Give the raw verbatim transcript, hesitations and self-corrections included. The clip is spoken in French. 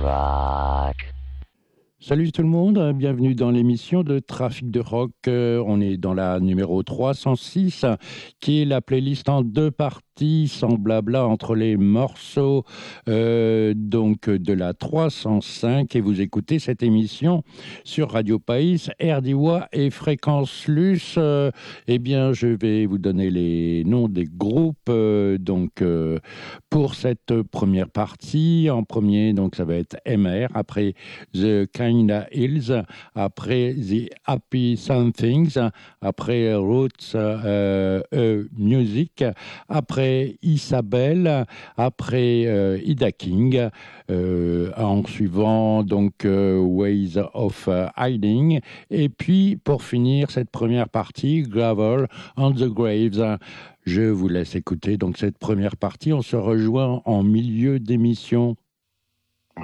rock. Salut tout le monde, bienvenue dans l'émission de Trafic de Rock. Euh, on est dans la numéro trois cent six, qui est la playlist en deux parties, sans blabla entre les morceaux euh, donc de la trois cent cinq. Et vous écoutez cette émission sur Radio País, R D W A et Fréquence Luce. Euh, eh bien, je vais vous donner les noms des groupes euh, donc euh, pour cette première partie. En premier, donc ça va être M R, après The Kind Hills, après The Happy Somethings, après Roots euh, euh, Music, après Isabelle, après euh, Ida King, euh, en suivant donc euh, Ways of Hiding, et puis pour finir cette première partie, Gravel on the Graves. Je vous laisse écouter donc cette première partie. On se rejoint en milieu d'émission.